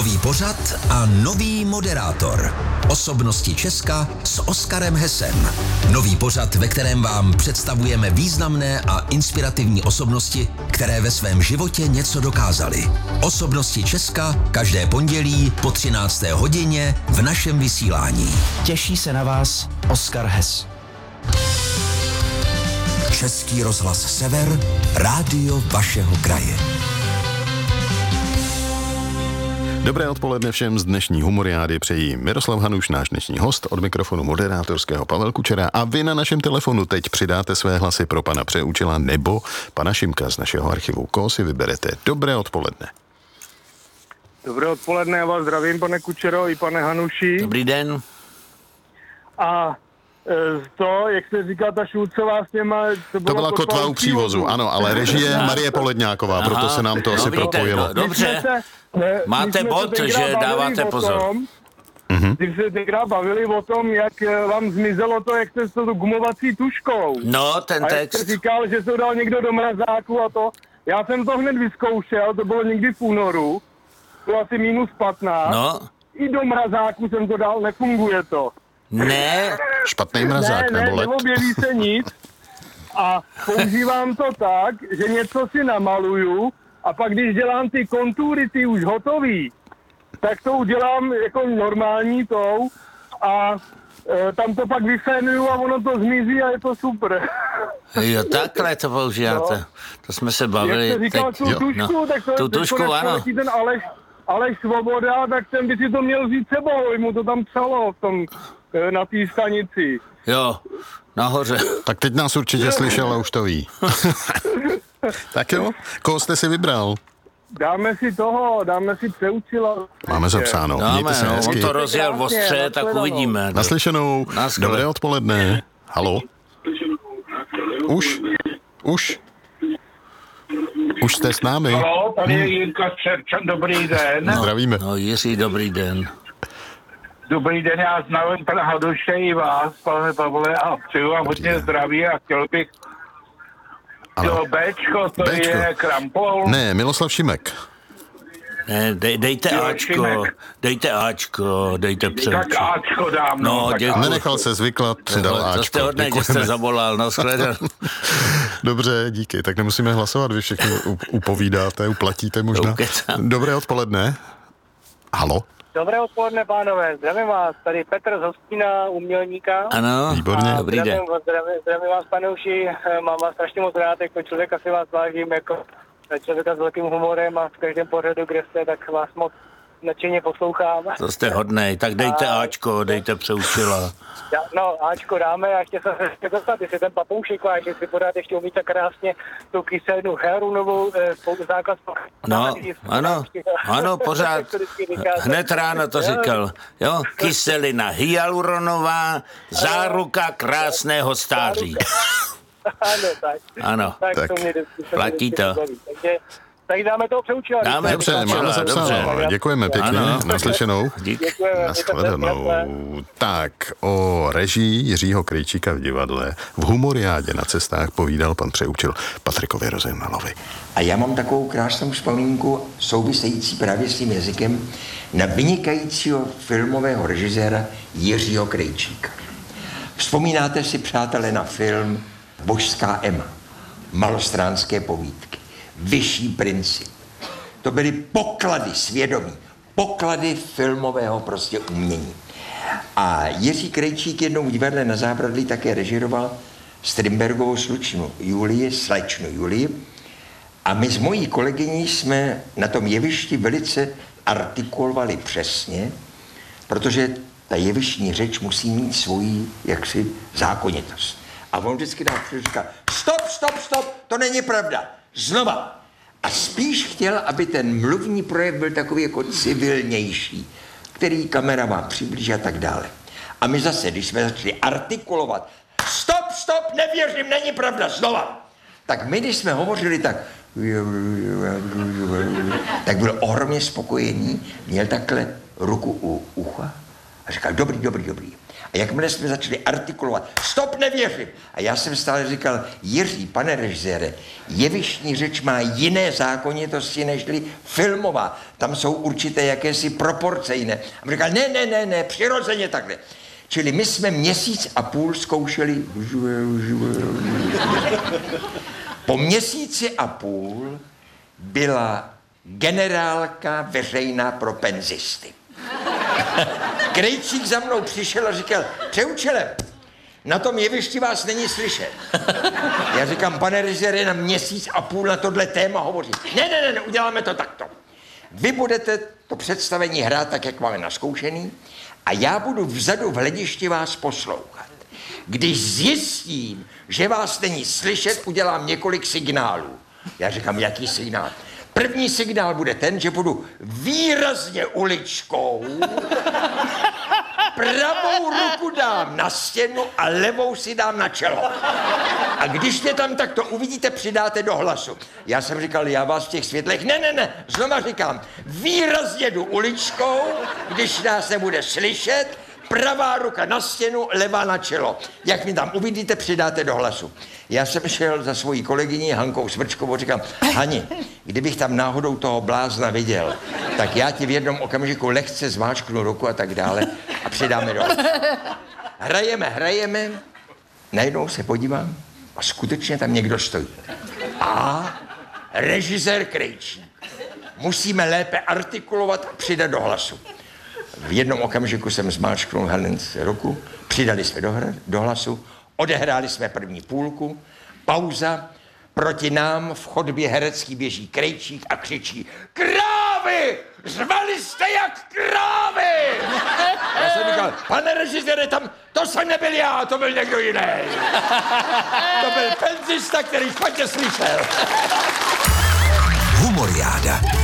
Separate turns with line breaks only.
Nový pořad a nový moderátor. Osobnosti Česka s Oskarem Hesem. Nový pořad, ve kterém vám představujeme významné a inspirativní osobnosti, které ve svém životě něco dokázaly. Osobnosti Česka každé pondělí po 13. hodině v našem vysílání.
Těší se na vás Oskar Hes.
Český rozhlas Sever, rádio vašeho kraje.
Dobré odpoledne všem z dnešní humoriády přejí Miroslav Hanuš, náš dnešní host, od mikrofonu moderátorského Pavel Kučera, a vy na našem telefonu teď přidáte své hlasy pro pana Přeučila nebo pana Šimka z našeho archivu. Koho si vyberete? Dobré odpoledne.
Dobré odpoledne, já vás zdravím, pane Kučero i pane Hanuši.
Dobrý den.
A to, jak se říká, ta Šulcová s těma...
To byla Kotva u přívozu, ano, ale režie Marie Poledňáková, proto se nám to asi propojilo.
Dobře, máte bod, že dáváte pozor.
Když se tenkrát bavili o tom, jak vám zmizelo to, jak jste s tou gumovací tuškou.
No, ten
a
text.
A jak jste říkal, že se to dal někdo do mrazáku a to. Já jsem to hned vyzkoušel, to bylo někdy v únoru. Bylo asi -15.
No.
I do mrazáku jsem to dal, nefunguje to.
Ne.
Špatný mrazák nebo led.
Neobjeví se nic a používám to tak, že něco si namaluju a pak když dělám ty kontury, ty už hotový, tak to udělám jako normální tou a tam to pak vyfénuju a ono to zmizí a je to super.
Jo, takhle to používáte. No. To jsme se bavili.
Jak jste říkal
teď.
tu tušku, tak to
tu tušku, ano.
Ten Aleš Svoboda, tak ten by si to měl vzít sebou, mu to tam psalo v tom, na té stanici.
Jo, nahoře.
Tak teď nás určitě slyšel a už to ví. Tak jo, koho jste si vybral?
Dáme si Přeučila.
Máme zapsáno. Mějte se hezky.
On to rozjel ostře, tak uvidíme.
Naslyšenou. Dobré odpoledne. Haló? Už jste s námi?
Haló, tady je Jirka Střerčan, dobrý den.
Zdravíme.
No, Jiří, dobrý den.
Dobrý den, já znám pana Hanuše i vás, pane Pavle, a přeju vám hodně zdraví a chtěl bych to Bčko, to
Bčko.
je Krampol.
Ne, Miloslav Šimek.
Ne, dejte Ačko, dejte Přeučil.
Tak Ačko dám,
no.
Tak
Nenechal se zvyklat, dal Ačko.
To jste hodně, že jste zavolal, nashledanou.
Dobře, díky, tak nemusíme hlasovat, vy všichni upovídáte, uplatíte možná. Dobré odpoledne. Halo?
Dobré odpoledne, pánové, zdravím vás, tady Petr z Hostina, umělníka.
Ano,
výborně.
Dobrý den.
Zdravím vás, pane Uši, mám vás strašně moc rád, jako člověka si vás vážím, jako člověka s velkým humorem a v každém pořadu, kde jste, tak vás moc nadšeně poslouchám.
To jste hodnej, tak dejte Ačko, dejte Přeučila.
No, Ačko dáme a ještě se dostat, jestli ten papoušek váš, jestli pořád ještě umí tak krásně tu kyselinu hyaluronovou základ.
No, ano, pořád. Hned ráno to říkal. Jo, kyselina hyaluronová, záruka krásného stáří.
Ano, tak.
Ano,
tak
platí to.
Tak dáme toho Přeučila.
Dobře, máme zapsáno. Děkujeme pěkně.
Ano.
Naslyšenou. Nashledanou. Tak, o režii Jiřího Krejčíka v divadle v humoriádě na cestách povídal pan Přeučil Patrikovi Rozejmalovi.
A já mám takovou krásnou vzpomínku související právě s tím jazykem na vynikajícího filmového režiséra Jiřího Krejčíka. Vzpomínáte si, přátelé, na film Božská Ema, Malostránské povídky, Vyšší princip. To byly poklady svědomí, poklady filmového prostě umění. A Jiří Krejčík jednou v divadle na Zábradlí také režiroval Strindbergovou slečnu Julii. A my s mojí kolegyní jsme na tom jevišti velice artikulovali přesně, protože ta jevištní řeč musí mít svoji jaksi zákonitost. A on vždycky nám říká, stop, to není pravda, znova. A spíš chtěl, aby ten mluvní projev byl takový jako civilnější, který kamera má přiblížit a tak dále. A my zase, když jsme začali artikulovat, stop, nevěřím, není pravda, znova. Tak my, když jsme hovořili, tak byl ohromně spokojený, měl takhle ruku u ucha A říkal, dobrý. A jakmile jsme začali artikulovat, stop, nevěřím. A já jsem stále říkal, Jiří, pane režisére, jevištní řeč má jiné zákonitosti nežli filmová. Tam jsou určité jakési proporce jiné. A říkal, ne, přirozeně takhle. Čili my jsme 1,5 měsíce zkoušeli. Po 1,5 měsíci byla generálka veřejná pro penzisty. Krejčík za mnou přišel a říkal, Přeučile, na tom jevišti vás není slyšet. Já říkám, pane režisére, na 1,5 měsíce na tohle téma hovoří. Ne, uděláme to takto. Vy budete to představení hrát tak, jak máme naskoušený, a já budu vzadu v hledišti vás poslouchat. Když zjistím, že vás není slyšet, udělám několik signálů. Já říkám, jaký signál? První signál bude ten, že budu výrazně uličkou, pravou ruku dám na stěnu a levou si dám na čelo. A když mě tam takto uvidíte, přidáte do hlasu. Já jsem říkal, já vás v těch světlech, ne, znova říkám, výrazně jdu uličkou, když nás nebude slyšet, pravá ruka na stěnu, levá na čelo. Jak mi tam uvidíte, přidáte do hlasu. Já jsem šel za svojí kolegyní Hankou Smrčkovou, říkám, Hani, kdybych tam náhodou toho blázna viděl, tak já ti v jednom okamžiku lehce zmáčknu ruku a tak dále a přidáme do hlasu. Hrajeme, najednou se podívám a skutečně tam někdo stojí. A režisér Krejčík. Musíme lépe artikulovat a přidat do hlasu. V jednom okamžiku jsem zmáčknul Helence ruku, přidali jsme do hlasu, odehráli jsme první půlku, pauza, proti nám v chodbě herecký běží Krejčík a křičí krávy! Řvali jste jak krávy! Já jsem říkal, pane režisére, tam, to jsem nebyl já, to byl někdo jiný. To byl penzista, který špatně slyšel.
Humoriáda.